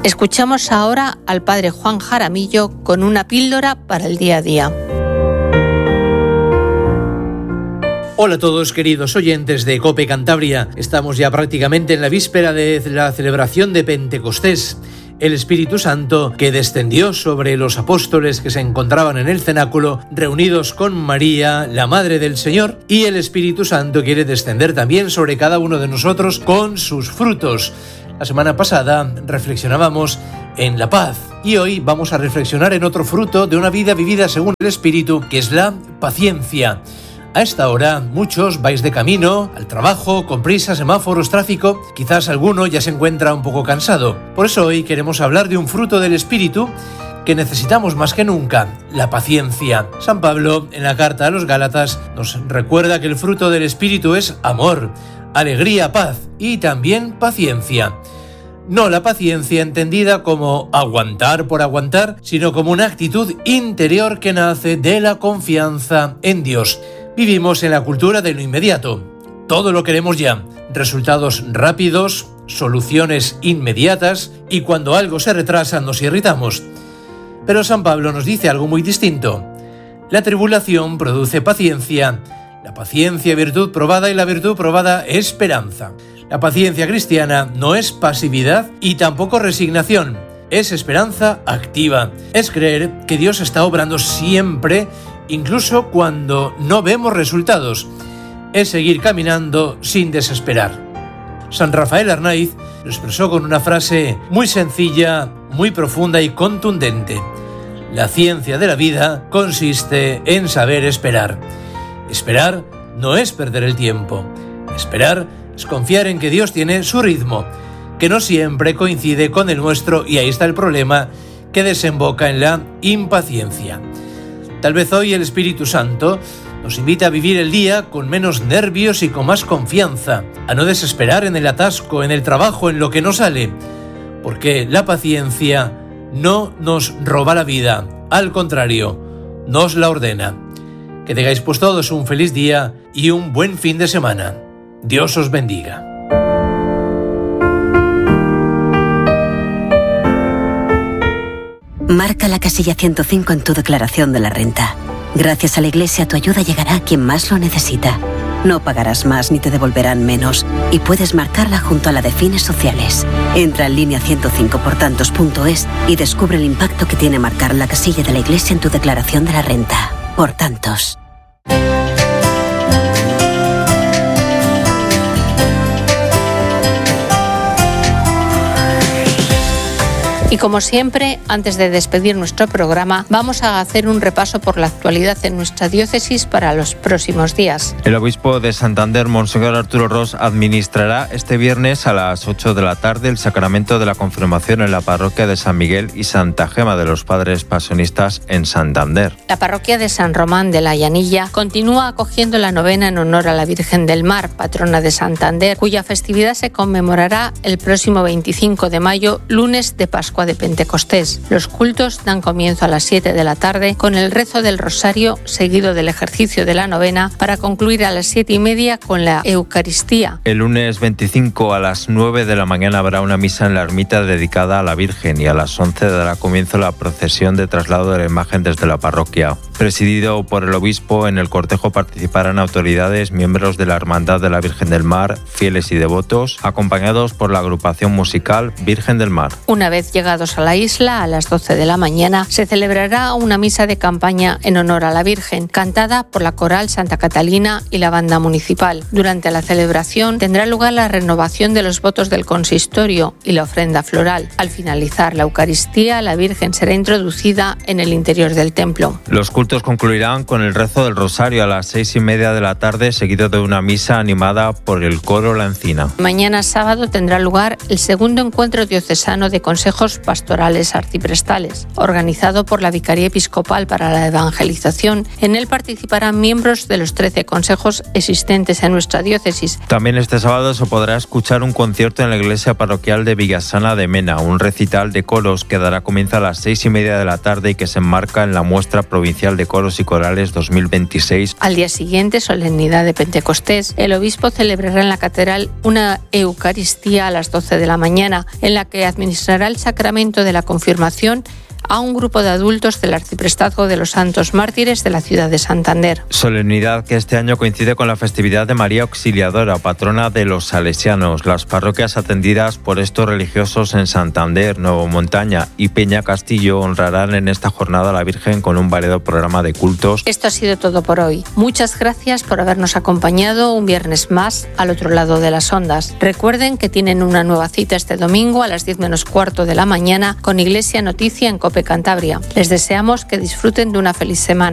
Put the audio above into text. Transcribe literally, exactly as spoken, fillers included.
Escuchamos ahora al padre Juan Jaramillo con una píldora para el día a día. Hola a todos, queridos oyentes de COPE Cantabria. Estamos ya prácticamente en la víspera de la celebración de Pentecostés, el Espíritu Santo que descendió sobre los apóstoles que se encontraban en el cenáculo, reunidos con María, la Madre del Señor, y el Espíritu Santo quiere descender también sobre cada uno de nosotros con sus frutos. La semana pasada reflexionábamos en la paz y hoy vamos a reflexionar en otro fruto de una vida vivida según el Espíritu, que es la paciencia. A esta hora, muchos vais de camino al trabajo, con prisa, semáforos, tráfico. Quizás alguno ya se encuentra un poco cansado. Por eso hoy queremos hablar de un fruto del Espíritu que necesitamos más que nunca, la paciencia. San Pablo, en la carta a los Gálatas, nos recuerda que el fruto del Espíritu es amor, alegría, paz y también paciencia. No la paciencia entendida como aguantar por aguantar, sino como una actitud interior que nace de la confianza en Dios. Vivimos en la cultura de lo inmediato. Todo lo queremos ya. Resultados rápidos, soluciones inmediatas, y cuando algo se retrasa nos irritamos. Pero San Pablo nos dice algo muy distinto. La tribulación produce paciencia, la paciencia virtud probada y la virtud probada esperanza. La paciencia cristiana no es pasividad y tampoco resignación. Es esperanza activa. Es creer que Dios está obrando siempre, incluso cuando no vemos resultados. Es seguir caminando sin desesperar. San Rafael Arnaiz lo expresó con una frase muy sencilla, muy profunda y contundente. La ciencia de la vida consiste en saber esperar. Esperar no es perder el tiempo. Esperar es confiar en que Dios tiene su ritmo, que no siempre coincide con el nuestro, y ahí está el problema que desemboca en la impaciencia. Tal vez hoy el Espíritu Santo nos invita a vivir el día con menos nervios y con más confianza, a no desesperar en el atasco, en el trabajo, en lo que no sale, porque la paciencia no nos roba la vida, al contrario, nos la ordena. Que tengáis pues todos un feliz día y un buen fin de semana. Dios os bendiga. Marca la casilla ciento cinco en tu declaración de la renta. Gracias a la Iglesia, tu ayuda llegará a quien más lo necesita. No pagarás más ni te devolverán menos, y puedes marcarla junto a la de fines sociales. Entra en línea ciento cinco por tantos punto es y descubre el impacto que tiene marcar la casilla de la Iglesia en tu declaración de la renta. Por tantos. Y como siempre, antes de despedir nuestro programa, vamos a hacer un repaso por la actualidad en nuestra diócesis para los próximos días. El obispo de Santander, Monseñor Arturo Ros, administrará este viernes a las ocho de la tarde el sacramento de la confirmación en la parroquia de San Miguel y Santa Gema de los Padres Pasionistas en Santander. La parroquia de San Román de la Llanilla continúa acogiendo la novena en honor a la Virgen del Mar, patrona de Santander, cuya festividad se conmemorará el próximo veinticinco de mayo, lunes de Pascua de Pentecostés. Los cultos dan comienzo a las siete de la tarde con el rezo del rosario seguido del ejercicio de la novena para concluir a las siete y media con la Eucaristía. El lunes veinticinco a las nueve de la mañana habrá una misa en la ermita dedicada a la Virgen y a las once dará comienzo la procesión de traslado de la imagen desde la parroquia. Presidido por el obispo, en el cortejo participarán autoridades, miembros de la Hermandad de la Virgen del Mar, fieles y devotos, acompañados por la agrupación musical Virgen del Mar. Una vez llegados a la isla, a las doce de la mañana, se celebrará una misa de campaña en honor a la Virgen, cantada por la Coral Santa Catalina y la banda municipal. Durante la celebración tendrá lugar la renovación de los votos del consistorio y la ofrenda floral. Al finalizar la Eucaristía, la Virgen será introducida en el interior del templo. Los cultos concluirán con el rezo del rosario a las seis y media de la tarde, seguido de una misa animada por el coro La Encina. Mañana sábado tendrá lugar el segundo encuentro diocesano de consejos pastorales arciprestales, organizado por la Vicaría Episcopal para la Evangelización. En él participarán miembros de los trece consejos existentes en nuestra diócesis. También este sábado se podrá escuchar un concierto en la iglesia parroquial de Villasana de Mena, un recital de coros que dará comienzo a las seis y media de la tarde y que se enmarca en la muestra provincial de coros y corales dos mil veintiséis. Al día siguiente, solemnidad de Pentecostés, el obispo celebrará en la catedral una Eucaristía a las doce de la mañana, en la que administrará el sacramento sacramento de la confirmación a un grupo de adultos del Arciprestazgo de los Santos Mártires de la ciudad de Santander. Solemnidad que este año coincide con la festividad de María Auxiliadora, patrona de los salesianos. Las parroquias atendidas por estos religiosos en Santander, Nuevo Montaña y Peña Castillo honrarán en esta jornada a la Virgen con un variado programa de cultos. Esto ha sido todo por hoy. Muchas gracias por habernos acompañado un viernes más al otro lado de las ondas. Recuerden que tienen una nueva cita este domingo a las diez menos cuarto de la mañana con Iglesia Noticia en Cope Cantabria. Les deseamos que disfruten de una feliz semana.